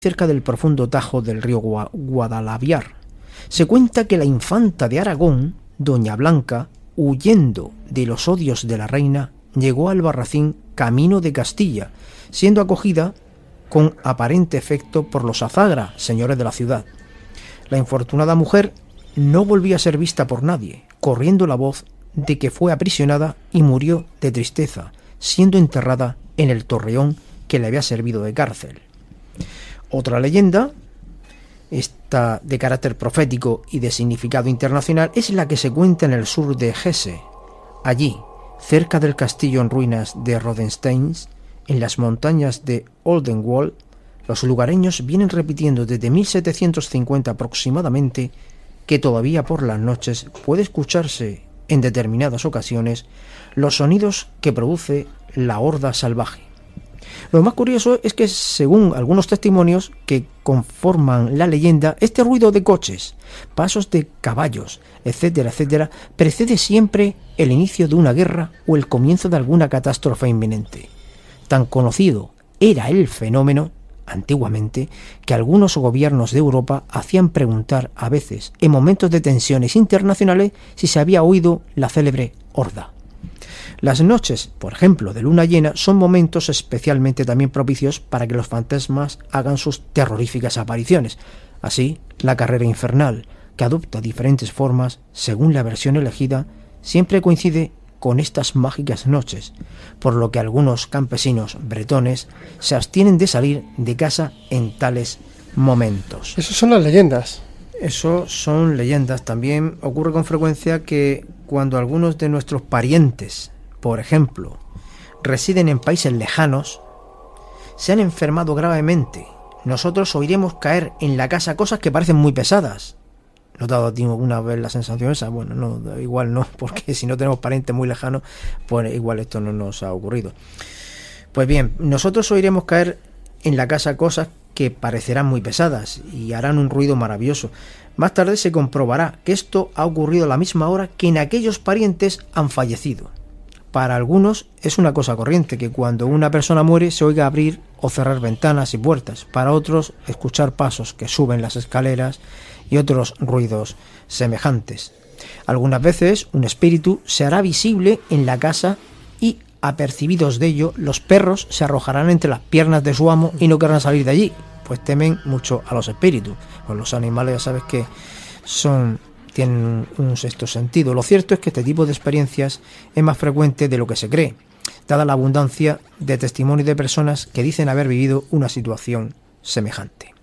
cerca del profundo tajo del río Guadalaviar. Se cuenta que la infanta de Aragón, doña Blanca, huyendo de los odios de la reina, llegó a Albarracín camino de Castilla, siendo acogida con aparente efecto por los Azagra, señores de la ciudad. La infortunada mujer no volvió a ser vista por nadie, corriendo la voz de que fue aprisionada y murió de tristeza, siendo enterrada en el torreón que le había servido de cárcel. Otra leyenda, esta de carácter profético y de significado internacional, es la que se cuenta en el sur de Hesse. Allí, cerca del castillo en ruinas de Rodenstein, en las montañas de Oldenwald, los lugareños vienen repitiendo desde 1750 aproximadamente que todavía por las noches puede escucharse en determinadas ocasiones los sonidos que produce la horda salvaje. Lo más curioso es que, según algunos testimonios que conforman la leyenda, este ruido de coches, pasos de caballos, etcétera, etcétera, precede siempre el inicio de una guerra o el comienzo de alguna catástrofe inminente. Tan conocido era el fenómeno, antiguamente, que algunos gobiernos de Europa hacían preguntar a veces, en momentos de tensiones internacionales, si se había oído la célebre horda. Las noches, por ejemplo, de luna llena, son momentos especialmente también propicios para que los fantasmas hagan sus terroríficas apariciones. Así, la carrera infernal, que adopta diferentes formas según la versión elegida, siempre coincide con estas mágicas noches, por lo que algunos campesinos bretones se abstienen de salir de casa en tales momentos. Esas son las leyendas. Eso son leyendas. También ocurre con frecuencia que cuando algunos de nuestros parientes, por ejemplo, residen en países lejanos, se han enfermado gravemente, nosotros oiremos caer en la casa cosas que parecen muy pesadas. ¿No te ha dado alguna vez la sensación esa? Bueno, no, igual no, porque si no tenemos parientes muy lejanos, pues igual esto no nos ha ocurrido. Pues bien, nosotros oiremos caer en la casa cosas que parecerán muy pesadas y harán un ruido maravilloso. Más tarde se comprobará que esto ha ocurrido a la misma hora que en aquellos parientes han fallecido. Para algunos es una cosa corriente que cuando una persona muere se oiga abrir o cerrar ventanas y puertas. Para otros, escuchar pasos que suben las escaleras y otros ruidos semejantes. Algunas veces un espíritu se hará visible en la casa y, apercibidos de ello, los perros se arrojarán entre las piernas de su amo y no querrán salir de allí, pues temen mucho a los espíritus. Pues los animales ya sabes que tienen un sexto sentido. Lo cierto es que este tipo de experiencias es más frecuente de lo que se cree, dada la abundancia de testimonios de personas que dicen haber vivido una situación semejante.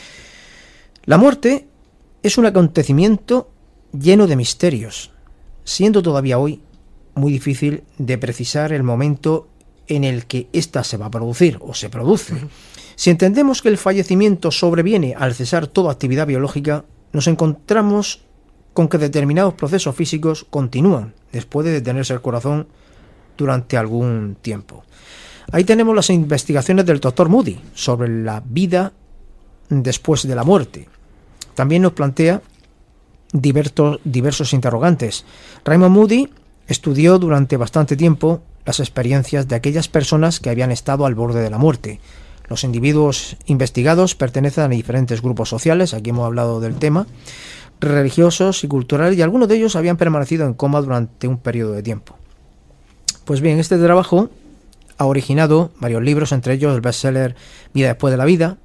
La muerte es un acontecimiento lleno de misterios, siendo todavía hoy muy difícil de precisar el momento en el que ésta se va a producir o se produce. Si entendemos que el fallecimiento sobreviene al cesar toda actividad biológica, nos encontramos con que determinados procesos físicos continúan después de detenerse el corazón durante algún tiempo. Ahí tenemos las investigaciones del Dr. Moody sobre la vida después de la muerte. También nos plantea diversos interrogantes. Raymond Moody estudió durante bastante tiempo las experiencias de aquellas personas que habían estado al borde de la muerte. Los individuos investigados pertenecen a diferentes grupos sociales, aquí hemos hablado del tema, religiosos y culturales, y algunos de ellos habían permanecido en coma durante un periodo de tiempo. Pues bien, este trabajo ha originado varios libros, entre ellos el bestseller Vida después de la vida,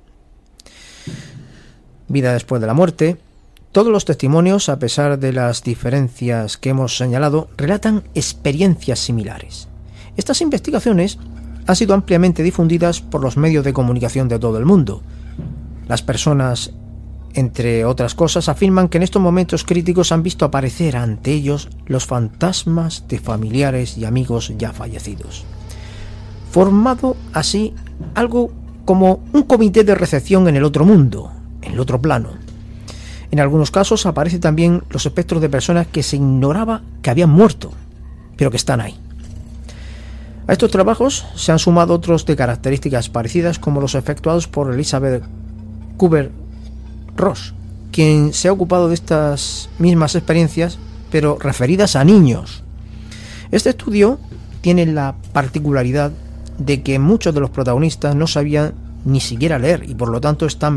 Vida después de la muerte. Todos los testimonios, a pesar de las diferencias que hemos señalado, relatan experiencias similares. Estas investigaciones han sido ampliamente difundidas por los medios de comunicación de todo el mundo. Las personas, entre otras cosas, afirman que en estos momentos críticos han visto aparecer ante ellos los fantasmas de familiares y amigos ya fallecidos, formado así algo como un comité de recepción en el otro mundo, en el otro plano. En algunos casos aparecen también los espectros de personas que se ignoraba que habían muerto, pero que están ahí. A estos trabajos se han sumado otros de características parecidas, como los efectuados por Elizabeth Kubler-Ross, quien se ha ocupado de estas mismas experiencias, pero referidas a niños. Este estudio tiene la particularidad de que muchos de los protagonistas no sabían ni siquiera leer y por lo tanto están